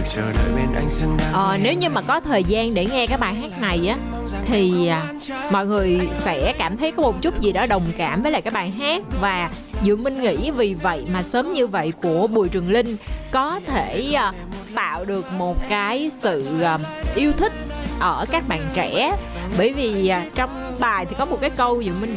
Nếu như mà có thời gian để nghe cái bài hát này á thì mọi người sẽ cảm thấy có một chút gì đó đồng cảm với lại cái bài hát. Và Diệu Minh nghĩ vì vậy mà Sớm Như Vậy của Bùi Trường Linh có thể tạo được một cái sự yêu thích ở các bạn trẻ. Bởi vì trong bài thì có một cái câu Diệu Minh